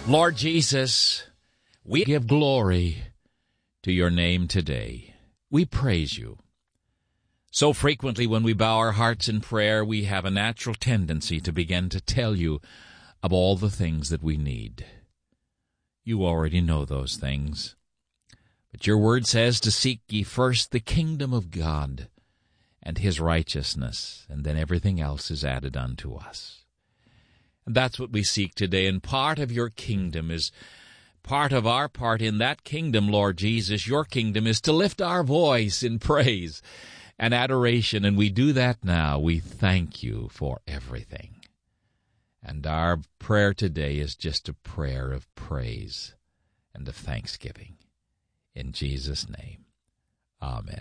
Lord Jesus, we give glory to your name today. We praise you. So frequently when we bow our hearts in prayer, we have a natural tendency to begin to tell you of all the things that we need. You already know those things. But your word says to seek ye first the kingdom of God and his righteousness, and then everything else is added unto us. And that's what we seek today, and part of your kingdom is part of our part in that kingdom, Lord Jesus. Your kingdom is to lift our voice in praise and adoration, and we do that now. We thank you for everything. And our prayer today is just a prayer of praise and of thanksgiving. In Jesus' name, amen.